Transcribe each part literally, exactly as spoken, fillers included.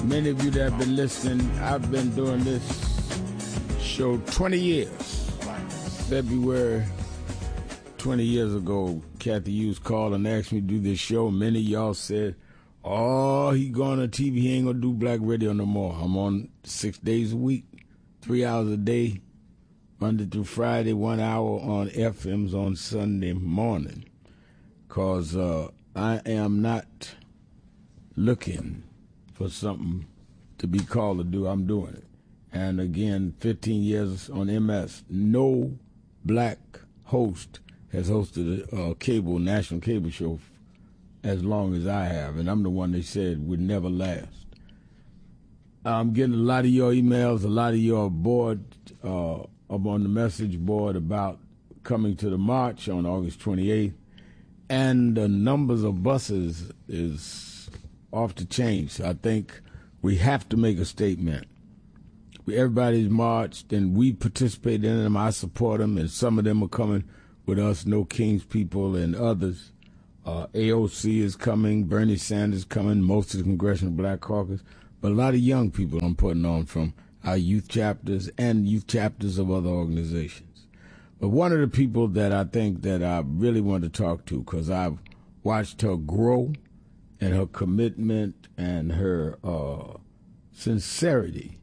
Many of you that have been listening, I've been doing this show twenty years. February twenty years ago, Kathy Hughes called and asked me to do this show. Many of y'all said, oh, he going on T V, he ain't going to do black radio no more. I'm on six days a week, three hours a day, Monday through Friday, one hour on F Ms on Sunday morning. Because uh, I am not looking for something to be called to do. I'm doing it. And again, fifteen years on M S, no black host has hosted a, a cable, national cable show as long as I have. And I'm the one they said would never last. I'm getting a lot of your emails, a lot of your board uh, up on the message board about coming to the march on August twenty-eighth. And the numbers of buses is off the chain. So I think we have to make a statement. Everybody's marched, and we participate in them. I support them, and some of them are coming with us, No King's people and others. Uh, A O C is coming, Bernie Sanders coming, most of the Congressional Black Caucus, but a lot of young people I'm putting on from our youth chapters and youth chapters of other organizations. But one of the people that I think that I really want to talk to, because I've watched her grow and her commitment and her uh, sincerity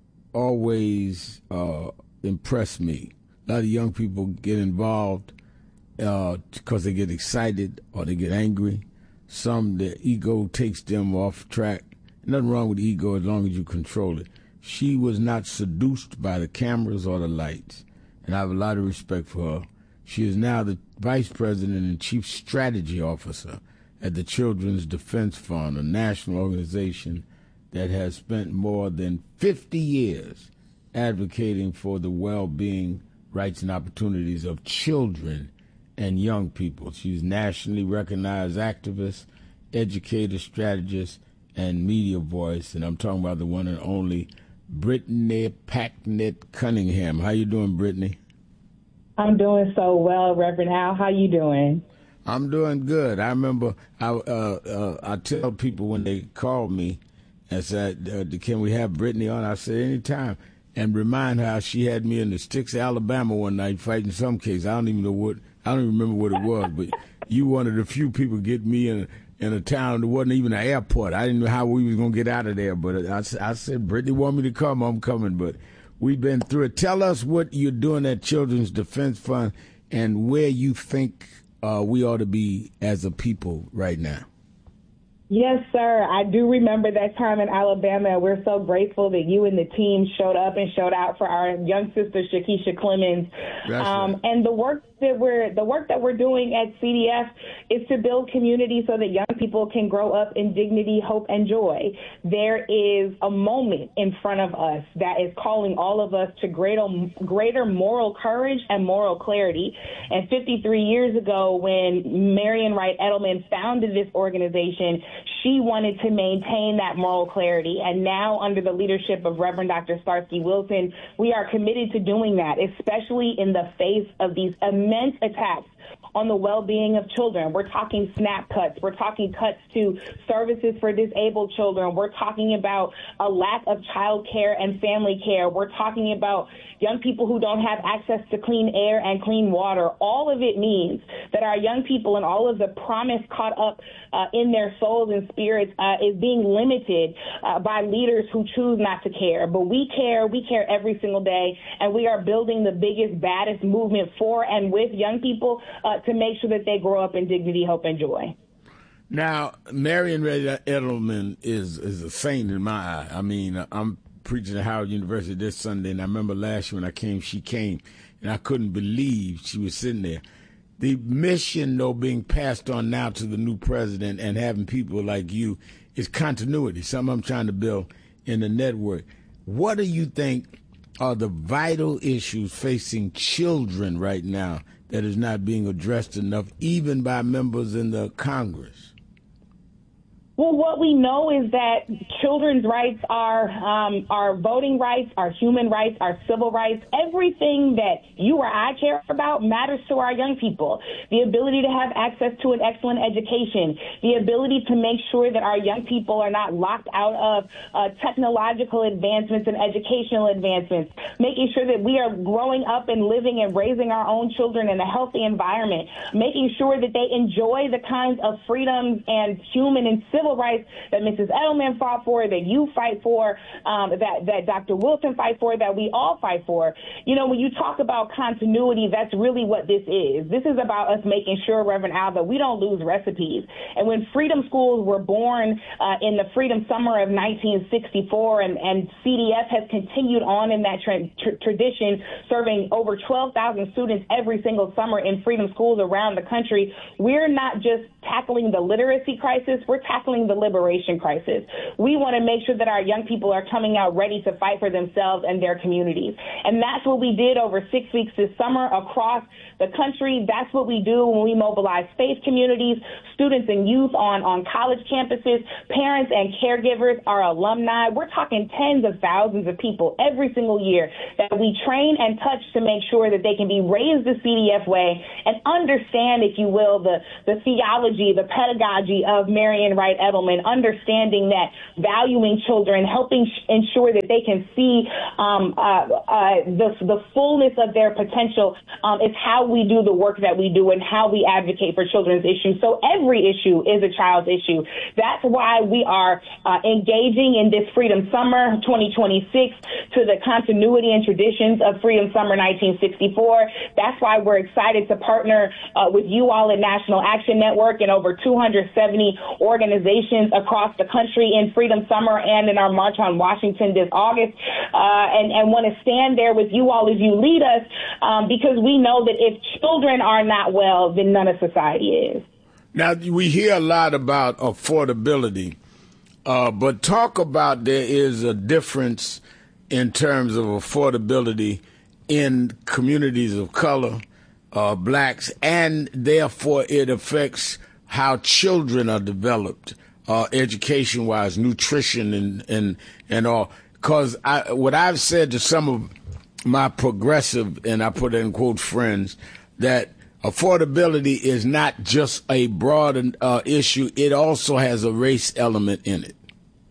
always uh, impress me. A lot of young people get involved because uh, they get excited or they get angry. Some, their ego takes them off track. Nothing wrong with ego as long as you control it. She was not seduced by the cameras or the lights, and I have a lot of respect for her. She is now the Vice President and Chief Strategy Officer at the Children's Defense Fund, a national organization that has spent more than fifty years advocating for the well-being, rights, and opportunities of children and young people. She's nationally recognized activist, educator, strategist, and media voice, and I'm talking about the one and only Brittany Packnett Cunningham. How you doing, Brittany? I'm doing so well, Reverend Al. How you doing? I'm doing good. I remember I uh, uh, I tell people when they call me and said, uh, can we have Brittany on? I said, anytime. And remind her how she had me in the sticks of Alabama one night fighting some case. I don't even know what, I don't even remember what it was, but you one of the few people get me in a, in a town that wasn't even an airport. I didn't know how we was going to get out of there, but I, I said, Brittany want me to come, I'm coming, but we've been through it. Tell us what you're doing at Children's Defense Fund and where you think uh, we ought to be as a people right now. Yes, sir. I do remember that time in Alabama. We're so grateful that you and the team showed up and showed out for our young sister, Shakisha Clemens. Um, right. And the work that we're the work that we're doing at C D F is to build community so that young people can grow up in dignity, hope, and joy. There is a moment in front of us that is calling all of us to greater, greater moral courage and moral clarity. And fifty-three years ago, when Marian Wright Edelman founded this organization, she wanted to maintain that moral clarity. And now, under the leadership of Reverend Doctor Starsky Wilson, we are committed to doing that, especially in the face of these immense attacks on the well-being of children. We're talking SNAP cuts. We're talking cuts to services for disabled children. We're talking about a lack of child care and family care. We're talking about young people who don't have access to clean air and clean water. All of it means that our young people and all of the promise caught up uh, in their souls and spirits uh, is being limited uh, by leaders who choose not to care. But we care. We care every single day, and we are building the biggest, baddest movement for and with young people uh, to make sure that they grow up in dignity, hope, and joy. Now, Marian Wright Edelman is, is a saint in my eye. I mean, I'm preaching at Howard University this Sunday, and I remember last year when I came, she came, and I couldn't believe she was sitting there. The mission, though, being passed on now to the new president and having people like you is continuity, something I'm trying to build in the network. What do you think are the vital issues facing children right now that is not being addressed enough, even by members in the Congress? Well, what we know is that children's rights are um, our voting rights, our human rights, our civil rights. Everything that you or I care about matters to our young people. The ability to have access to an excellent education, the ability to make sure that our young people are not locked out of uh, technological advancements and educational advancements, making sure that we are growing up and living and raising our own children in a healthy environment, making sure that they enjoy the kinds of freedoms and human and civil rights that Missus Edelman fought for, that you fight for, um, that, that Doctor Wilson fights for, that we all fight for. You know, when you talk about continuity, that's really what this is. This is about us making sure, Reverend Al, that we don't lose recipes. And when freedom schools were born uh, in the Freedom Summer of nineteen sixty-four, and, and C D F has continued on in that tra- tra- tradition, serving over twelve thousand students every single summer in freedom schools around the country, we're not just tackling the literacy crisis, we're tackling the liberation crisis. We want to make sure that our young people are coming out ready to fight for themselves and their communities. And that's what we did over six weeks this summer across the country. That's what we do when we mobilize faith communities, students and youth on, on college campuses, parents and caregivers, our alumni. We're talking tens of thousands of people every single year that we train and touch to make sure that they can be raised the C D F way and understand, if you will, the, the theology, the pedagogy of Marian Wright Edelman, understanding that valuing children, helping sh- ensure that they can see um, uh, uh, the, the fullness of their potential um, is how we do the work that we do and how we advocate for children's issues. So every issue is a child's issue. That's why we are uh, engaging in this Freedom Summer twenty twenty-six to the continuity and traditions of Freedom Summer nineteen sixty-four. That's why we're excited to partner uh, with you all at National Action Network and over two hundred seventy organizations across the country in Freedom Summer and in our March on Washington this August, uh, and, and want to stand there with you all as you lead us, um, because we know that if children are not well, then none of society is. Now, we hear a lot about affordability, uh, but talk about there is a difference in terms of affordability in communities of color, uh, blacks, and therefore it affects how children are developed, uh, education-wise, nutrition and, and, and all. Because I, what I've said to some of my progressive, and I put it in quote, friends, that affordability is not just a broad uh, issue. It also has a race element in it.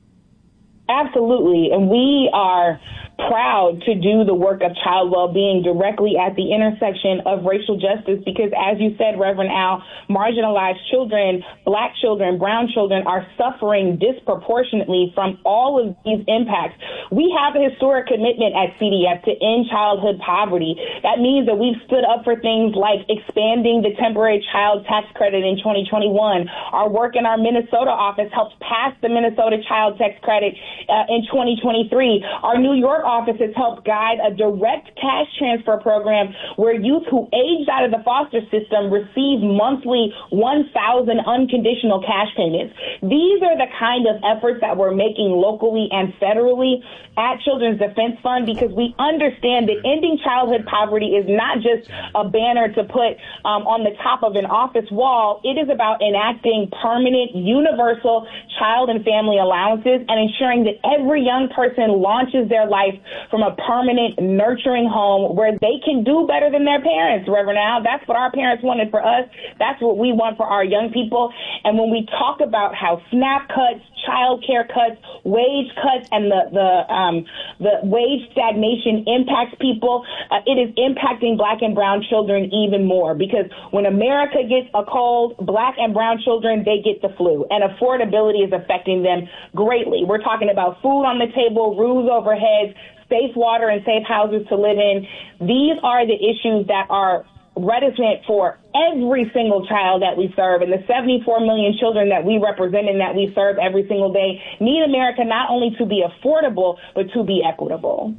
Absolutely. And we are proud to do the work of child well-being directly at the intersection of racial justice because, as you said, Reverend Al, marginalized children, black children, brown children are suffering disproportionately from all of these impacts. We have a historic commitment at C D F to end childhood poverty. That means that we've stood up for things like expanding the temporary child tax credit in twenty twenty-one. Our work in our Minnesota office helped pass the Minnesota child tax credit uh, in twenty twenty-three. Our New York office has helped guide a direct cash transfer program where youth who aged out of the foster system receive monthly one thousand unconditional cash payments. These are the kind of efforts that we're making locally and federally at Children's Defense Fund because we understand that ending childhood poverty is not just a banner to put um, on the top of an office wall. It is about enacting permanent, universal child and family allowances and ensuring that every young person launches their life from a permanent, nurturing home where they can do better than their parents, Reverend Al. That's what our parents wanted for us. That's what we want for our young people. And when we talk about how SNAP cuts, child care cuts, wage cuts, and the the um, the wage stagnation impacts people, uh, it is impacting black and brown children even more because when America gets a cold, black and brown children, they get the flu, and affordability is affecting them greatly. We're talking about food on the table, roofs over heads, safe water and safe houses to live in. These are the issues that are reticent for every single child that we serve, and the seventy-four million children that we represent and that we serve every single day need America not only to be affordable, but to be equitable.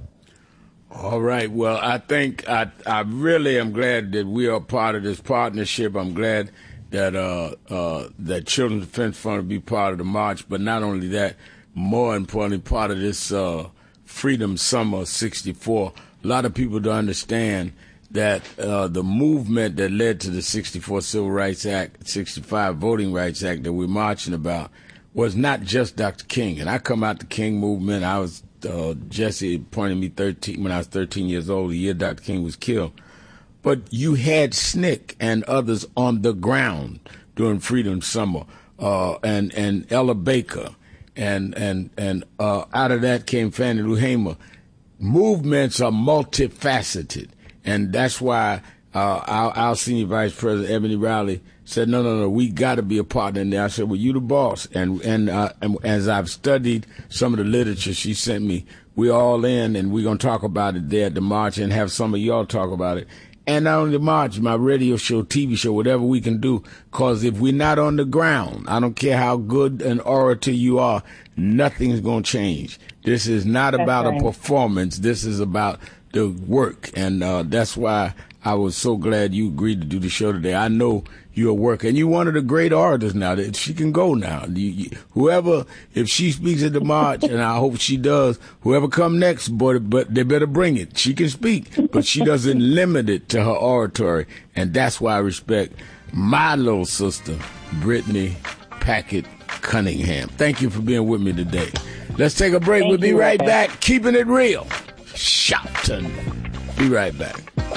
All right. Well, I think I, I really am glad that we are part of this partnership. I'm glad that uh, uh, that Children's Defense Fund will be part of the march, but not only that, more importantly, part of this uh, Freedom Summer sixty-four. A lot of people don't understand that uh, the movement that led to the sixty-four Civil Rights Act, sixty-five Voting Rights Act that we're marching about was not just Doctor King. And I come out the King movement. I was, uh, Jesse appointed me thirteen when I was thirteen years old, the year Doctor King was killed. But you had S N C C and others on the ground during Freedom Summer, uh, and, and Ella Baker. And, and, and, uh, out of that came Fannie Lou Hamer. Movements are multifaceted. And that's why, uh, our, our senior vice president, Ebony Riley, said, no, no, no, we got to be a partner in there. I said, well, you the boss. And, and, uh, and as I've studied some of the literature she sent me, we're all in, and we're going to talk about it there at the march and have some of y'all talk about it. And not only the march, my radio show, T V show, whatever we can do, because if we're not on the ground, I don't care how good an orator you are, nothing's going to change. This is not that's about right. a performance. This is about the work. And uh, that's why I was so glad you agreed to do the show today. I know you're a worker, and you're one of the great orators now. That she can go now. You, you, whoever, if she speaks at the march, and I hope she does, whoever come next, boy, but they better bring it. She can speak, but she doesn't limit it to her oratory, and that's why I respect my little sister, Brittany Packett Cunningham. Thank you for being with me today. Let's take a break. Thank we'll be right man. back. Keeping it real. Shouting. Be right back.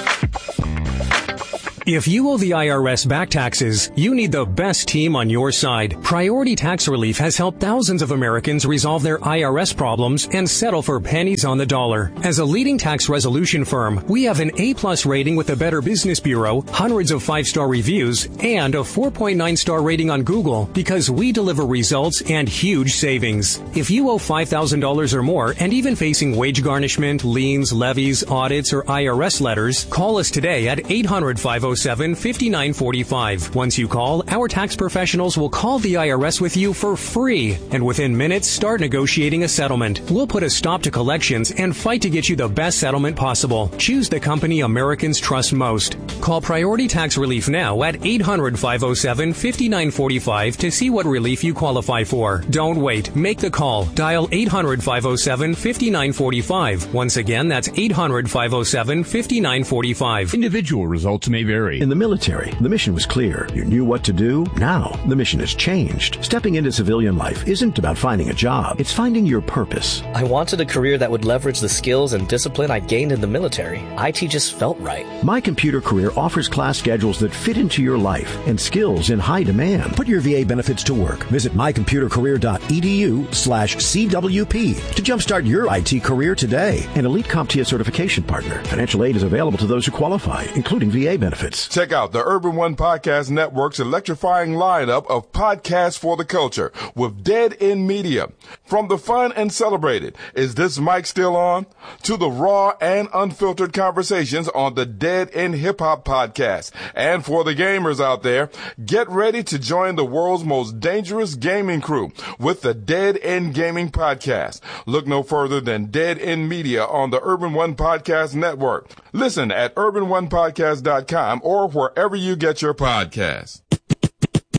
If you owe the I R S back taxes, you need the best team on your side. Priority Tax Relief has helped thousands of Americans resolve their I R S problems and settle for pennies on the dollar. As a leading tax resolution firm, we have an A-plus rating with the Better Business Bureau, hundreds of five-star reviews, and a four point nine star rating on Google because we deliver results and huge savings. If you owe five thousand dollars or more and even facing wage garnishment, liens, levies, audits, or I R S letters, call us today at eight hundred, five oh seven, five nine four five. Once you call, our tax professionals will call the I R S with you for free, and within minutes start negotiating a settlement. We'll put a stop to collections and fight to get you the best settlement possible. Choose the company Americans trust most. Call Priority Tax Relief now at eight hundred, five oh seven, five nine four five to see what relief you qualify for. Don't wait. Make the call. Dial eight hundred, five oh seven, five nine four five. Once again, that's eight hundred, five oh seven, five nine four five. Individual results may vary. In the military, the mission was clear. You knew what to do. Now, the mission has changed. Stepping into civilian life isn't about finding a job. It's finding your purpose. I wanted a career that would leverage the skills and discipline I gained in the military. I T just felt right. My Computer Career offers class schedules that fit into your life and skills in high demand. Put your V A benefits to work. Visit mycomputercareer.edu slash CWP to jumpstart your I T career today. An Elite CompTIA certification partner. Financial aid is available to those who qualify, including V A benefits. Check out the Urban One Podcast Network's electrifying lineup of podcasts for the culture with Dead End Media. From the fun and celebrated, Is This Mic Still On? To the raw and unfiltered conversations on the Dead End Hip Hop Podcast. And for the gamers out there, get ready to join the world's most dangerous gaming crew with the Dead End Gaming Podcast. Look no further than Dead End Media on the Urban One Podcast Network. Listen at urban one podcast dot com or wherever you get your podcasts.